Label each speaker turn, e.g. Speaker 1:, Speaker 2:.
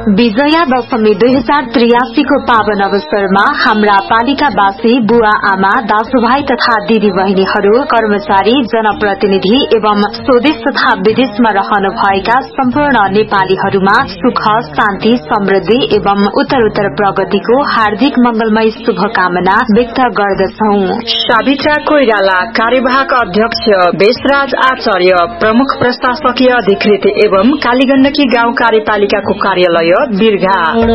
Speaker 1: विजया दशमी 2083 को पावन अवसरमा हाम्रा पालिकावासी बुवा आमा दाजुभाइ तथा दिदी बहिनीहरू कर्मचारी जनप्रतिनिधि एवं स्वदेश तथा विदेशमा रहनुभएका सम्पूर्ण नेपालीहरूमा सुख शान्ति समृद्धि एवं उत्तरोत्तर प्रगतिको हार्दिक मंगलमय शुभकामना व्यक्त गर्दछौं।
Speaker 2: सावित्रा कोइराला कार्यवाहक अध्यक्ष, बेसराज आचार्य प्रमुख प्रशासकीय अधिकृत एवं कालीगण्डकी गाउँ कार्यपालिकाको कार्यालय बिरघा।